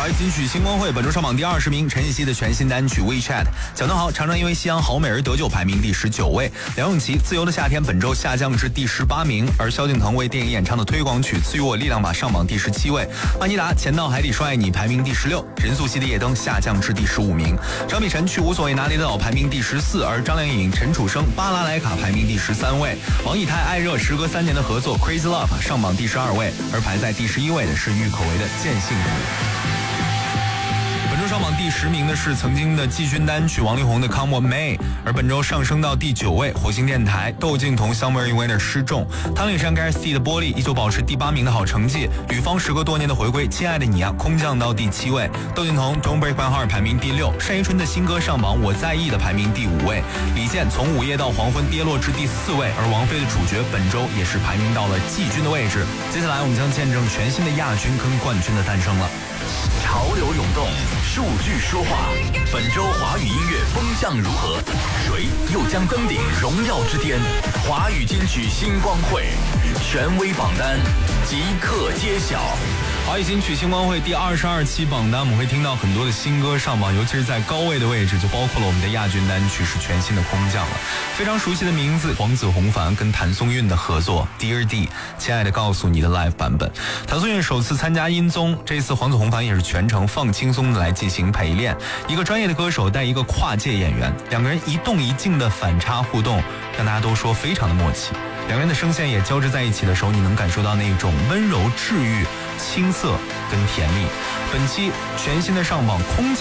华语金曲星光会本周上榜第20名，陈奕迅的全新单曲 WeChat。小东好，常常因为夕阳好美而得救，排名第19位。梁咏琪自由的夏天本周下降至第18名，而萧敬腾为电影演唱的推广曲赐予我力量吧上榜第17位。万妮达潜到海底说爱你排名第16，任素汐的夜灯下降至第15名。张碧晨去无所谓哪里的岛排名第14，而张靓颖、陈楚生、巴拉莱卡排名第13位。王以太爱热时隔3年的合作 Crazy Love 上榜第12位，而排在第11位的是郁可唯的见幸福。本周上榜第10名的是曾经的季军单曲王力宏的 Come What May， 而本周上升到第9位，火星电台窦靖童 Somewhere in Winter 失重，汤令山 Gareth 的玻璃依旧保持第8名的好成绩，吕方时隔多年的回归，亲爱的你啊空降到第7位，窦靖童 Don't Break My Heart 排名第6，单依纯的新歌上榜我在意的排名第5位，李健从午夜到黄昏跌落至第4位，而王菲的主角本周也是排名到了季军的位置。接下来我们将见证全新的亚军跟冠军的诞生了。 潮流涌动，数据说话。本周华语音乐风向如何？谁又将登顶荣耀之巅？华语金曲星光会权威榜单即刻揭晓。 华语金曲星光会第22期榜单，我们会听到很多的新歌上榜，尤其是在高位的位置，就包括了我们的亚军单曲是全新的空降了。非常熟悉的名字，黄子弘凡跟谭松韵的合作 Dear D 亲爱的告诉你的 live 版本。谭松韵首次参加音综，这次黄子弘凡也是全程放轻松的来进行陪练，一个专业的歌手带一个跨界演员，两个人一动一静的反差互动，让大家都说非常的默契。两人的声线也交织在一起的时候，你能感受到那种温柔治愈、青涩跟甜蜜。本期全新的上榜空